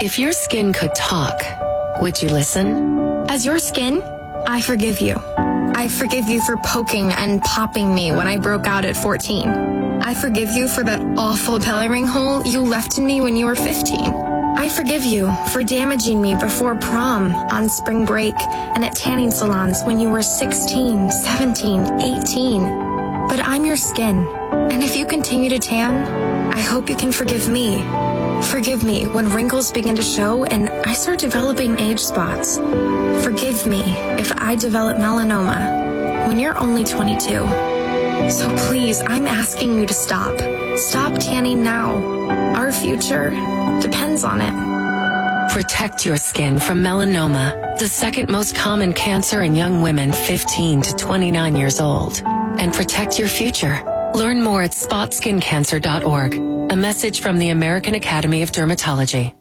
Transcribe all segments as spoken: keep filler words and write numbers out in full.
If your skin could talk, would you listen? As your skin, I forgive you. I forgive you for poking and popping me when I broke out at fourteen. I forgive you for that awful coloring hole you left in me when you were fifteen. I forgive you for damaging me before prom, on spring break, and at tanning salons when you were sixteen, seventeen, eighteen. But I'm your skin, and if you continue to tan, I hope you can forgive me. Forgive me when wrinkles begin to show and I start developing age spots. Forgive me if I develop melanoma when you're only twenty-two. So please, I'm asking you to stop. Stop tanning now. Our future depends on it. Protect your skin from melanoma, the second most common cancer in young women fifteen to twenty-nine years old. And protect your future. Learn more at spot skin cancer dot org. A message from the American Academy of Dermatology.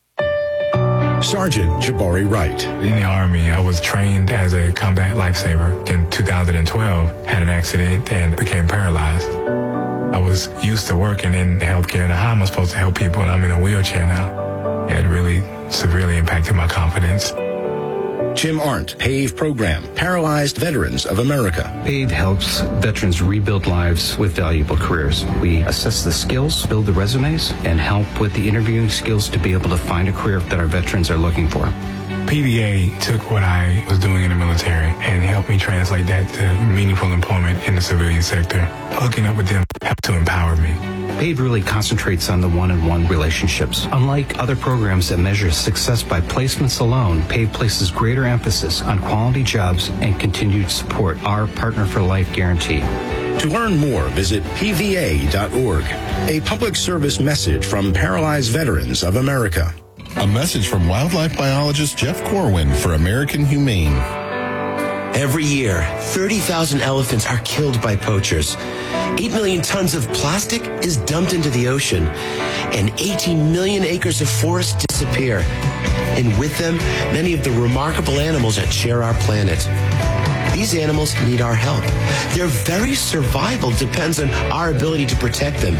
Sergeant Jabari Wright. In the Army, I was trained as a combat lifesaver. In two thousand twelve, had an accident and became paralyzed. I was used to working in healthcare and how am I supposed to help people, and I'm in a wheelchair now. It really severely impacted my confidence. Jim Arndt, PAVE Program, Paralyzed Veterans of America. PAVE helps veterans rebuild lives with valuable careers. We assess the skills, build the resumes, and help with the interviewing skills to be able to find a career that our veterans are looking for. P V A took what I was doing in the military and helped me translate that to meaningful employment in the civilian sector. Hooking up with them helped to empower me. PAVE really concentrates on the one-on-one relationships. Unlike other programs that measure success by placements alone, PAVE places greater emphasis on quality jobs and continued support, our Partner for Life guarantee. To learn more, visit P V A dot org. A public service message from Paralyzed Veterans of America. A message from wildlife biologist Jeff Corwin for American Humane. Every year, thirty thousand elephants are killed by poachers. eight million tons of plastic is dumped into the ocean, and eighteen million acres of forest disappear. And with them, many of the remarkable animals that share our planet. These animals need our help. Their very survival depends on our ability to protect them.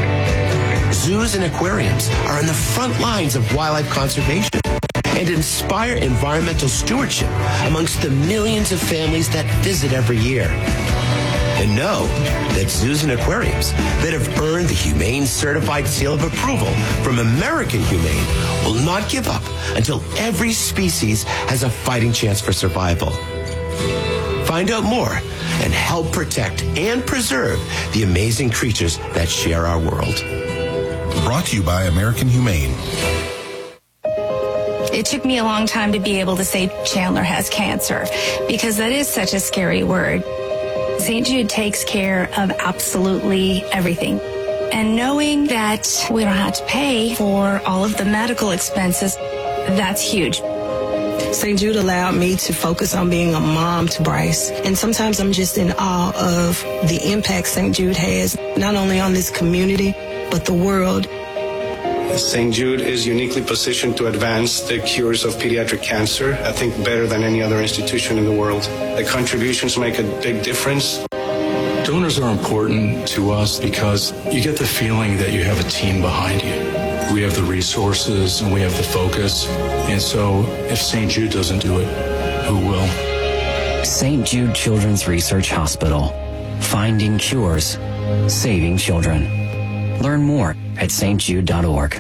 Zoos and aquariums are on the front lines of wildlife conservation and inspire environmental stewardship amongst the millions of families that visit every year. And know that zoos and aquariums that have earned the Humane Certified Seal of Approval from American Humane will not give up until every species has a fighting chance for survival. Find out more and help protect and preserve the amazing creatures that share our world. Brought to you by American Humane. It took me a long time to be able to say Chandler has cancer because that is such a scary word. Saint Jude takes care of absolutely everything. And knowing that we don't have to pay for all of the medical expenses, that's huge. Saint Jude allowed me to focus on being a mom to Bryce. And sometimes I'm just in awe of the impact Saint Jude has, not only on this community, but the world. Saint Jude is uniquely positioned to advance the cures of pediatric cancer, I think better than any other institution in the world. The contributions make a big difference. Donors are important to us because you get the feeling that you have a team behind you. We have the resources and we have the focus. And so if Saint Jude doesn't do it, who will? Saint Jude Children's Research Hospital. Finding cures. Saving children. Learn more at S T jude dot org.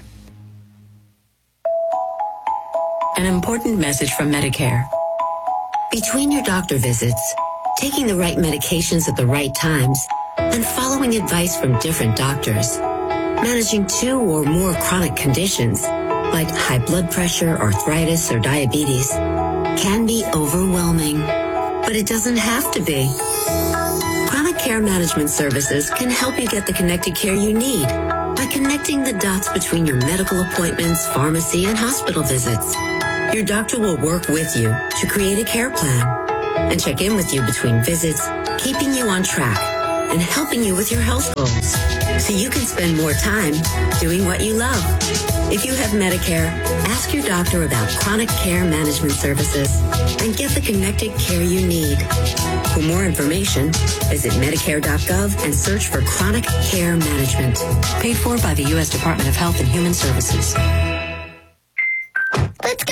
An important message from Medicare. Between your doctor visits, taking the right medications at the right times, and following advice from different doctors, managing two or more chronic conditions, like high blood pressure, arthritis, or diabetes, can be overwhelming. But it doesn't have to be. Chronic Care Management Services can help you get the connected care you need by connecting the dots between your medical appointments, pharmacy, and hospital visits. Your doctor will work with you to create a care plan and check in with you between visits, keeping you on track and helping you with your health goals so you can spend more time doing what you love. If you have Medicare, ask your doctor about Chronic Care Management Services and get the connected care you need. For more information, visit Medicare dot gov and search for Chronic Care Management. Paid for by the U S Department of Health and Human Services.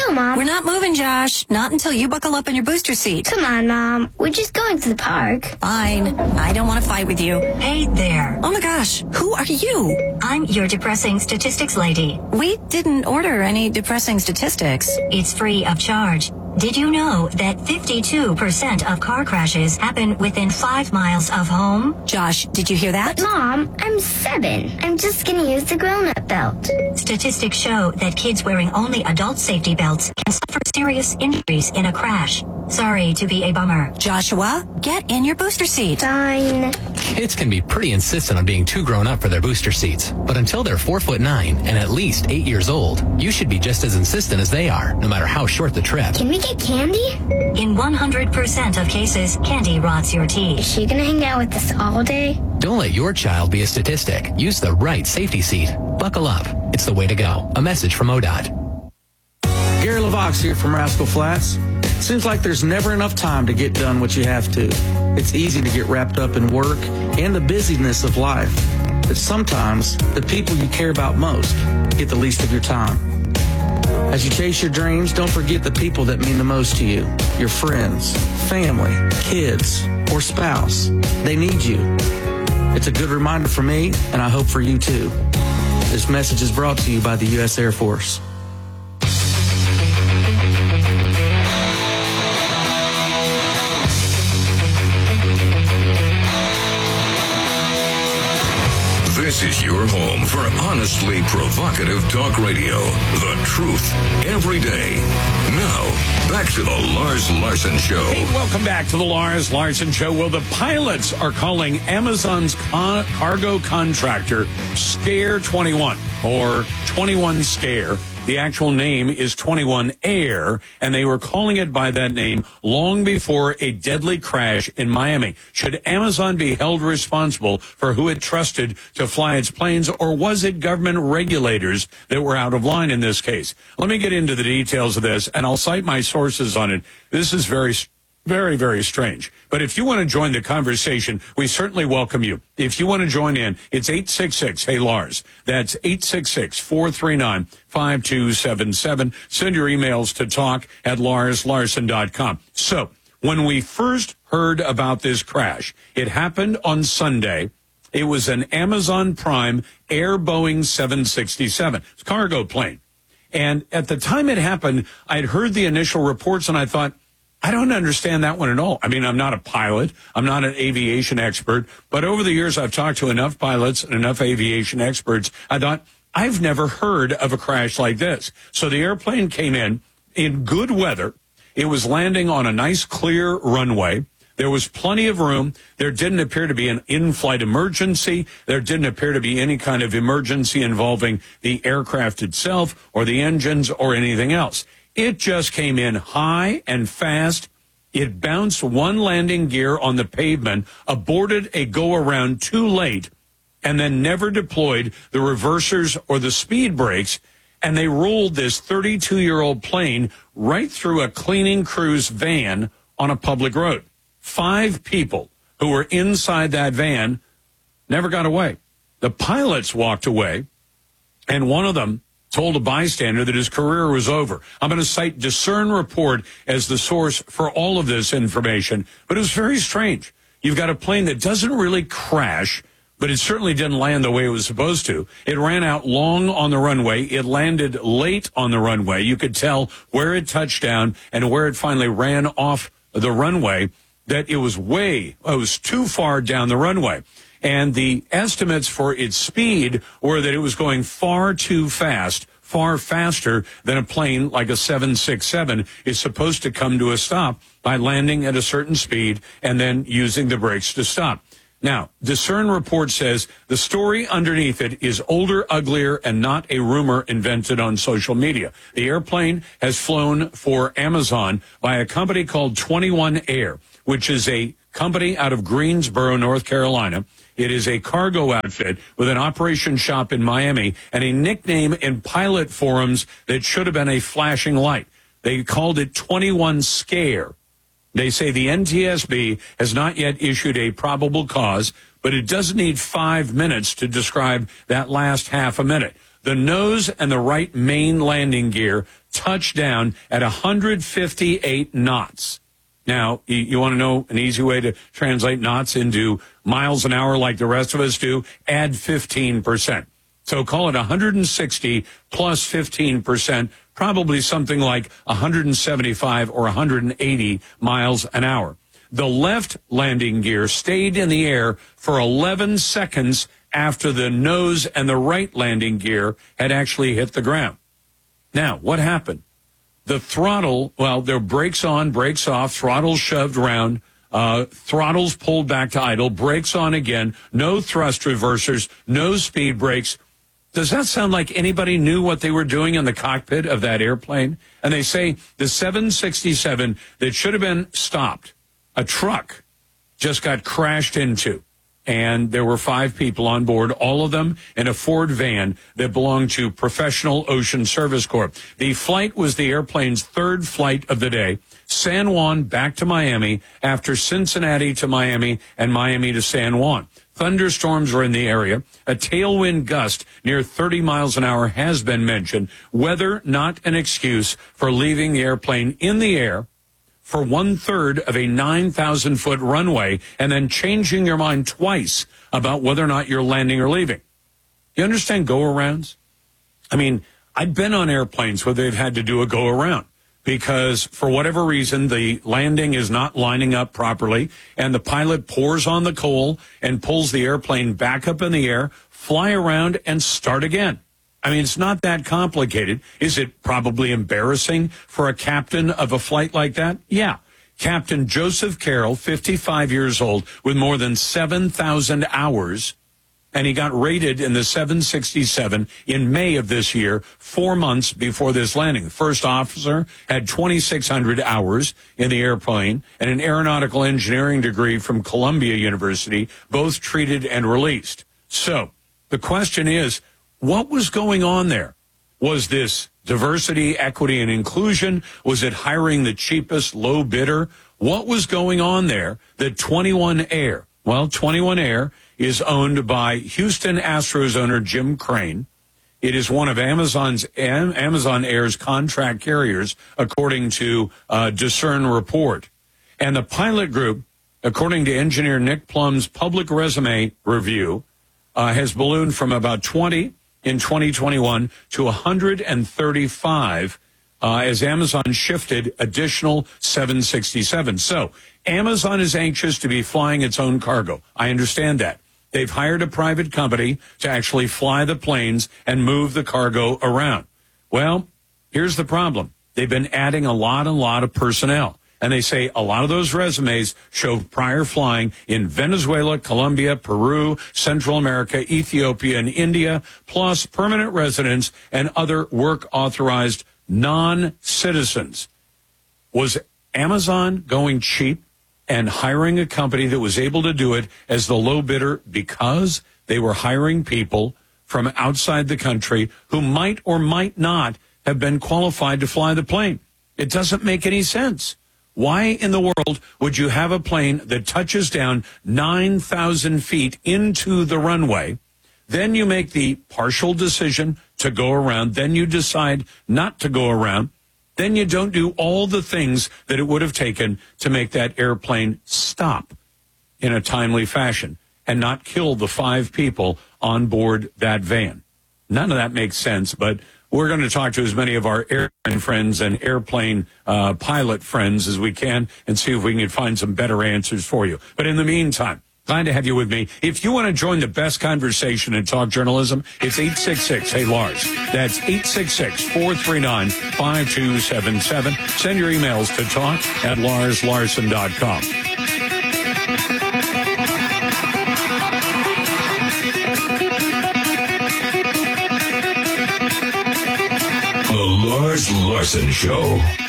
go, Mom. We're not moving, Josh. Not until you buckle up in your booster seat. Come on, Mom. We're just going to the park. Fine. I don't want to fight with you. Hey there. Oh my gosh. Who are you? I'm your depressing statistics lady. We didn't order any depressing statistics. It's free of charge. Did you know that fifty-two percent of car crashes happen within five miles of home? Josh, did you hear that? But Mom, I'm seven. I'm just going to use the grown-up belt. Statistics show that kids wearing only adult safety belts can suffer serious injuries in a crash. Sorry to be a bummer. Joshua, get in your booster seat. Fine. Kids can be pretty insistent on being too grown up for their booster seats. But until they're four foot nine and at least eight years old, you should be just as insistent as they are, no matter how short the trip. Can we get candy? In one hundred percent of cases, candy rots your teeth. Is she going to hang out with us all day? Don't let your child be a statistic. Use the right safety seat. Buckle up. It's the way to go. A message from O D O T. Gary LaVox here from Rascal Flats. Seems like there's never enough time to get done what you have to. It's easy to get wrapped up in work and the busyness of life. But sometimes the people you care about most get the least of your time. As you chase your dreams, don't forget the people that mean the most to you. Your friends, family, kids, or spouse. They need you. It's a good reminder for me, and I hope for you too. This message is brought to you by the U S Air Force. This is your home for honestly provocative talk radio. The truth every day. Now, back to the Lars Larson Show. Hey, welcome back to the Lars Larson Show. Well, the pilots are calling Amazon's con- cargo contractor Scare twenty-one, or twenty-one Scare. The actual name is twenty-one Air, and they were calling it by that name long before a deadly crash in Miami. Should Amazon be held responsible for who it trusted to fly its planes, or was it government regulators that were out of line in this case? Let me get into the details of this, and I'll cite my sources on it. This is very Very, very strange. But if you want to join the conversation, we certainly welcome you. If you want to join in, it's eight six six, hey Lars. That's eight six six, four three nine, five two seven seven. Send your emails to talk at lars larson dot com. So, when we first heard about this crash, it happened on Sunday. It was an Amazon Prime Air Boeing seven sixty-seven. It's a cargo plane. And at the time it happened, I'd heard the initial reports and I thought, I don't understand that one at all. I mean, I'm not a pilot. I'm not an aviation expert. But over the years, I've talked to enough pilots and enough aviation experts. I thought, I've never heard of a crash like this. So the airplane came in in good weather. It was landing on a nice, clear runway. There was plenty of room. There didn't appear to be an in-flight emergency. There didn't appear to be any kind of emergency involving the aircraft itself or the engines or anything else. It just came in high and fast. It bounced one landing gear on the pavement, aborted a go-around too late, and then never deployed the reversers or the speed brakes, and they rolled this thirty-two-year-old plane right through a cleaning crew's van on a public road. Five people who were inside that van never got away. The pilots walked away, and one of them told a bystander that his career was over. I'm going to cite Discern Report as the source for all of this information, but it was very strange. You've got a plane that doesn't really crash, but it certainly didn't land the way it was supposed to. It ran out long on the runway. It landed late on the runway. You could tell where it touched down and where it finally ran off the runway that it was way, it was too far down the runway. And the estimates for its speed were that it was going far too fast, far faster than a plane like a seven sixty-seven is supposed to come to a stop by landing at a certain speed and then using the brakes to stop. Now, Discern Report says the story underneath it is older, uglier, and not a rumor invented on social media. The airplane has flown for Amazon by a company called twenty-one Air, which is a company out of Greensboro, North Carolina. It is a cargo outfit with an operation shop in Miami and a nickname in pilot forums that should have been a flashing light. They called it twenty-one Scare. They say the N T S B has not yet issued a probable cause, but it doesn't need five minutes to describe that last half a minute. The nose and the right main landing gear touched down at one hundred fifty-eight knots. Now, you, you want to know an easy way to translate knots into miles an hour like the rest of us do? Add fifteen percent. So call it one hundred sixty plus fifteen percent, probably something like one hundred seventy-five or one hundred eighty miles an hour. The left landing gear stayed in the air for eleven seconds after the nose and the right landing gear had actually hit the ground. Now, what happened? The throttle, well, there brakes on, brakes off, throttle shoved around, uh, throttles pulled back to idle, brakes on again, no thrust reversers, no speed brakes. Does that sound like anybody knew what they were doing in the cockpit of that airplane? And they say the seven sixty-seven that should have been stopped, a truck, just got crashed into. And there were five people on board, all of them in a Ford van that belonged to Professional Ocean Service Corp. The flight was the airplane's third flight of the day, San Juan back to Miami, after Cincinnati to Miami and Miami to San Juan. Thunderstorms were in the area. A tailwind gust near thirty miles an hour has been mentioned. Weather not an excuse for leaving the airplane in the air for one-third of a nine thousand foot runway and then changing your mind twice about whether or not you're landing or leaving. You understand go-arounds? I mean, I've been on airplanes where they've had to do a go-around because for whatever reason, the landing is not lining up properly, and the pilot pours on the coal and pulls the airplane back up in the air, fly around, and start again. I mean, it's not that complicated. Is it probably embarrassing for a captain of a flight like that? Yeah. Captain Joseph Carroll, fifty-five years old, with more than seven thousand hours, and he got rated in the seven sixty-seven in May of this year, four months before this landing. The first officer had twenty-six hundred hours in the airplane and an aeronautical engineering degree from Columbia University, both treated and released. So the question is, what was going on there? Was this diversity, equity, and inclusion? Was it hiring the cheapest low bidder? What was going on there that twenty-one Air, well, twenty-one Air is owned by Houston Astros owner Jim Crane. It is one of Amazon's Amazon Air's contract carriers, according to uh, Discern Report. And the pilot group, according to engineer Nick Plum's public resume review, uh, has ballooned from about twenty in twenty twenty-one to one hundred thirty-five uh, as Amazon shifted additional seven sixty-seven. So Amazon is anxious to be flying its own cargo. I understand that. They've hired a private company to actually fly the planes and move the cargo around. Well, here's the problem. They've been adding a lot, a lot of personnel. And they say a lot of those resumes show prior flying in Venezuela, Colombia, Peru, Central America, Ethiopia, and India, plus permanent residents and other work-authorized non-citizens. Was Amazon going cheap and hiring a company that was able to do it as the low bidder because they were hiring people from outside the country who might or might not have been qualified to fly the plane? It doesn't make any sense. Why in the world would you have a plane that touches down nine thousand feet into the runway? Then you make the partial decision to go around. Then you decide not to go around. Then you don't do all the things that it would have taken to make that airplane stop in a timely fashion and not kill the five people on board that van. None of that makes sense, but we're going to talk to as many of our airline friends and airplane uh, pilot friends as we can and see if we can find some better answers for you. But in the meantime, glad to have you with me. If you want to join the best conversation in talk journalism, it's eight six six, hey Lars. That's eight six six, four three nine, five two seven seven. Send your emails to talk at lars larson dot com. The Lars Larson Show.